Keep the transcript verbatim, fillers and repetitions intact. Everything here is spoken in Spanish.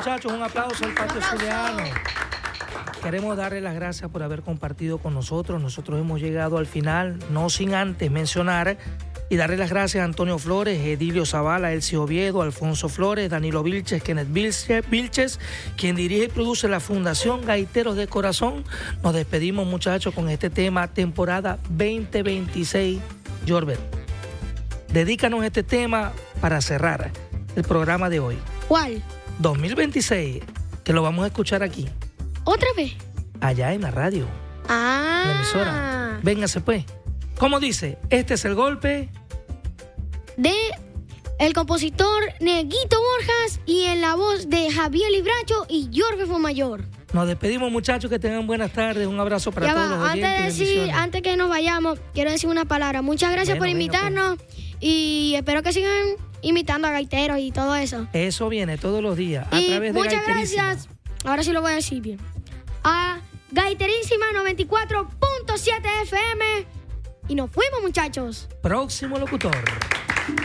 muchachos, un aplauso al Patio Zuliano. Queremos darle las gracias por haber compartido con nosotros. Nosotros hemos llegado al final, no sin antes mencionar y darle las gracias a Antonio Flores, Edilio Zavala, Elcio Oviedo, Alfonso Flores, Danilo Vilches, Kenneth Vilches, quien dirige y produce la Fundación Gaiteros de Corazón. Nos despedimos, muchachos, con este tema, temporada veinte veintiséis. Jorbert, dedícanos este tema para cerrar el programa de hoy. ¿Cuál? dos mil veintiséis, que lo vamos a escuchar aquí. ¿Otra vez? Allá en la radio. Ah. En la emisora. Véngase pues. ¿Cómo dice? Este es el golpe de el compositor Neguito Borjas y en la voz de Javier Libracho y Jorge Fomayor. Nos despedimos, muchachos, que tengan buenas tardes. Un abrazo para ya todos va, los oyentes. Antes de decir, antes que nos vayamos, quiero decir una palabra. Muchas gracias bueno, por invitarnos pues. y espero que sigan invitando a gaiteros y todo eso. Eso viene todos los días a y través de muchas gracias. Ahora sí lo voy a decir bien. A Gaiterísima noventa y cuatro punto siete F M y nos fuimos, muchachos. Próximo locutor.